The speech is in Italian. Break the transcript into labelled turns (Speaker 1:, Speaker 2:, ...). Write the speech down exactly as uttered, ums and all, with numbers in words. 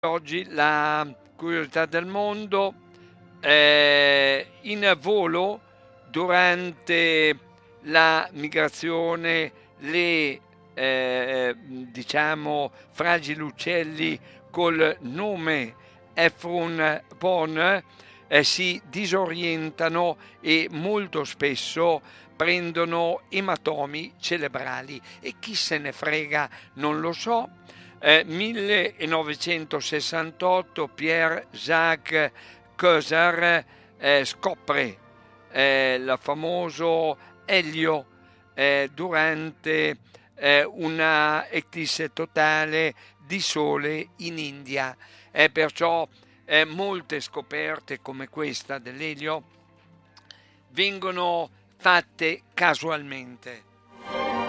Speaker 1: Oggi la curiosità del mondo, eh, in volo durante la migrazione le eh, diciamo fragili uccelli col nome Efrun Pon eh, si disorientano e molto spesso prendono ematomi cerebrali e chi se ne frega non lo so. Eh, millenovecentosessantotto Pierre-Jacques Causar eh, scopre eh, il famoso elio eh, durante eh, una eclisse totale di sole in India. E perciò eh, molte scoperte come questa dell'elio vengono fatte casualmente.